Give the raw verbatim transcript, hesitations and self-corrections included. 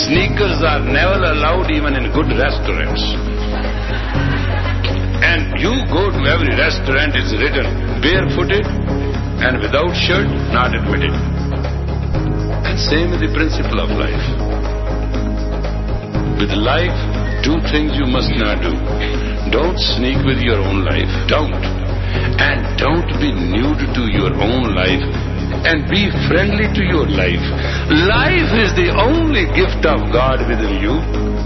Sneakers are never allowed even in good restaurants. And you go to every restaurant, it's written barefooted and without shirt, not admitted. And same is the principle of life. With life, two things you must not do. Don't sneak with your own life. Don't. And don't be nude to your own life. And be friendly to your life. Life is the only gift of God within you.